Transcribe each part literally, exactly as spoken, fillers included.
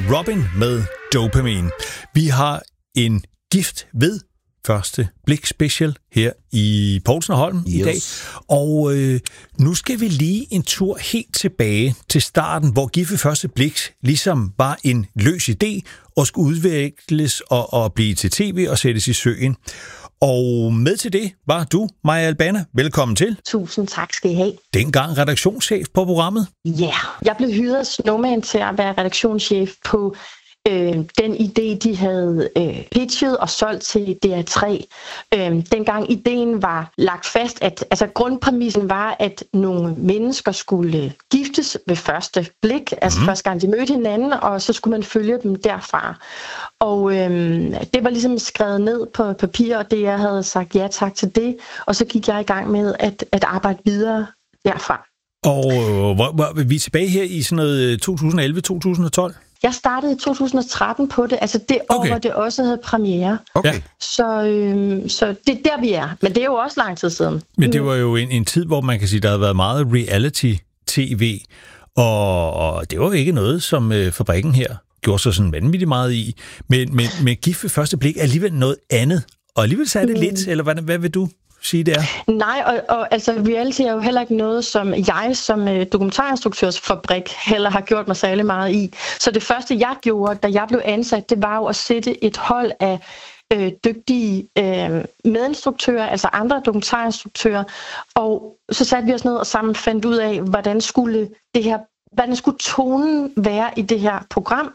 Robin med Dopamine. Vi har en gift ved første blik special her i Poulsen og Holm yes. i dag. Og øh, nu skal vi lige en tur helt tilbage til starten, hvor gift ved første blik ligesom var en løs idé og skulle udvikles og, og blive til tv og sættes i søen. Og med til det var du, Maja Albana. Velkommen til. Tusind tak skal I have. Dengang redaktionschef på programmet. Ja, yeah. Jeg blev hyret af Snowman til at være redaktionschef på øh, den idé, de havde øh, pitchet og solgt til D R tre. Øh, dengang ideen var lagt fast, at altså, grundpræmissen var, at nogle mennesker skulle giftes ved første blik, altså mm. første gang de mødte hinanden, og så skulle man følge dem derfra. Og øhm, det var ligesom skrevet ned på papir, og det jeg havde sagt ja tak til det, og så gik jeg i gang med at, at arbejde videre derfra. Og øh, hvor, hvor, vi er tilbage her i sådan noget to tusind og elleve til to tusind og tolv? Jeg startede i to tusind og tretten på det, altså det år, okay. hvor det også havde premiere. Okay. Så, øhm, så det er der, vi er. Men det er jo også lang tid siden. Men det var jo en, en tid, hvor man kan sige, der havde været meget reality-tv, og, og det var jo ikke noget, som øh, fabrikken her gjorde sig sådan vanvittigt meget i. Men, men, men gift ved første blik er alligevel noget andet. Og alligevel så er det mm. lidt, eller hvad, hvad vil du sige, det er? Nej, og, og altså reality er jo heller ikke noget, som jeg som uh, dokumentarinstruktørsfabrik heller har gjort mig særlig meget i. Så det første, jeg gjorde, da jeg blev ansat, det var jo at sætte et hold af øh, dygtige øh, medinstruktører, altså andre dokumentarinstruktører, og så satte vi os ned og sammen fandt ud af, hvordan skulle det her Hvordan skulle tonen være i det her program,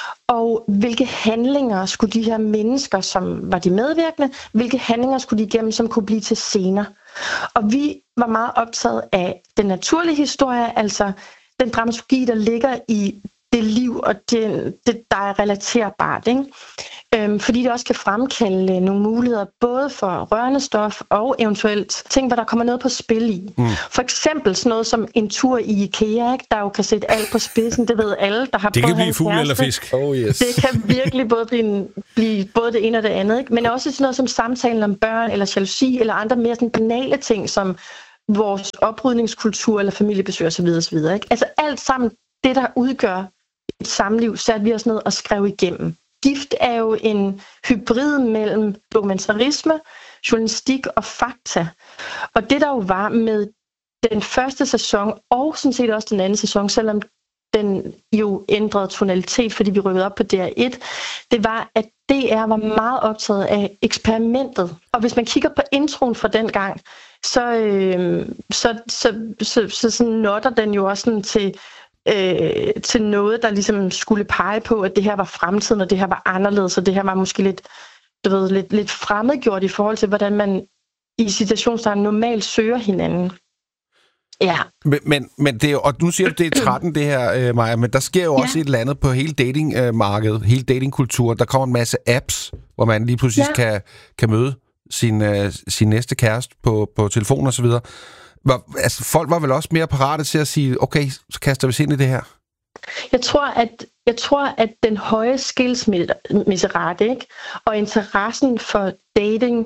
og hvilke handlinger skulle de her mennesker, som var de medvirkende, hvilke handlinger skulle de igennem, som kunne blive til scener. Og vi var meget optaget af den naturlige historie, altså den dramaturgi, der ligger i det liv, og det, det der er relaterbart, ikke? Øhm, fordi det også kan fremkalde nogle muligheder, både for rørende stof og eventuelt ting, hvor der kommer noget på spil i. Mm. For eksempel sådan noget som en tur i IKEA, ikke? Der jo kan sætte alt på spidsen, det ved alle, der har det prøvet. Det kan blive fugl eller fisk. Oh, yes. Det kan virkelig både blive, en, blive både det ene og det andet, ikke? Men også sådan noget som samtalen om børn, eller jalousi, eller andre mere sådan banale ting, som vores oprydningskultur, eller familiebesøg osv. osv. Ikke? Altså alt sammen det, der udgør et samliv, satte vi os ned og skrev igennem. Gift er jo en hybrid mellem dokumentarisme, journalistik og fakta. Og det der jo var med den første sæson, og sådan set også den anden sæson, selvom den jo ændrede tonalitet, fordi vi rykkede op på D R et, det var, at D R var meget optaget af eksperimentet. Og hvis man kigger på introen fra den gang, så, øh, så, så, så, så, så notter den jo også sådan til Øh, til noget, der ligesom skulle pege på, at det her var fremtiden, og det her var anderledes, og det her var måske lidt, du ved, lidt, lidt fremmedgjort i forhold til, hvordan man i situationstegn normalt søger hinanden. Ja. Men, men, men det er jo, og nu siger du, det er tretten det her, øh, Maja, men der sker jo også ja. et eller andet på hele datingmarkedet, hele datingkulturen. Der kommer en masse apps, hvor man lige pludselig ja. kan, kan møde sin, øh, sin næste kæreste på, på telefon og så videre. Var, altså, folk var vel også mere parate til at sige, okay, så kaster vi os ind i det her? Jeg tror, at, jeg tror, at den høje skilsmisserate, ikke, og interessen for dating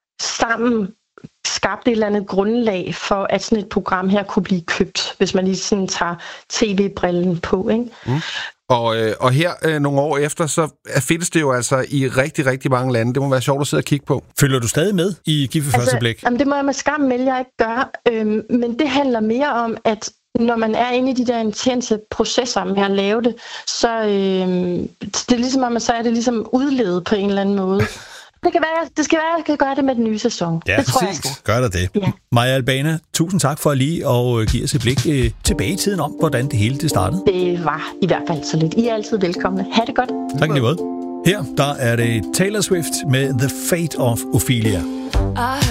sammen skabte et eller andet grundlag for, at sådan et program her kunne blive købt, hvis man lige sådan tager tv-brillen på, ikke? Mm. Og, øh, og her øh, nogle år efter, så findes det jo altså i rigtig, rigtig mange lande. Det må være sjovt at sidde og kigge på. Følger du stadig med i gift ved altså, første blik? Jamen, det må jeg med skam melde, jeg ikke gør. Øhm, men det handler mere om, at når man er inde i de der intense processer med at lave det, så, øhm, det er ligesom, at man, så er det ligesom udledet på en eller anden måde. Det, kan være, det skal være, at jeg kan gøre det med den nye sæson. Ja, det tror præcis. Jeg gør der det. Ja. Maja Albana, tusind tak for at lige og give os et blik øh, tilbage i tiden om, hvordan det hele det startede. Det var i hvert fald så lidt. I er altid velkomne. Ha' det godt. Tak lige måde. Her der er det Taylor Swift med The Fate of Ophelia.